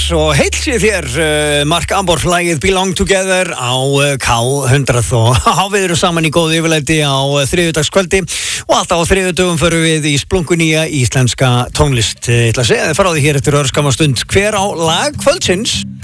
og heilsi þér Mark Ambor, lagið Belong Together á K100 og við erum saman í góðu yfirlæti á þriðjudagskvöldi og alltaf á þriðjudögum förum við í splunkunýja íslenska tónlist. Ég ætla að segja þið frá því hér eftir örskamma stund hver á lag kvöldsins.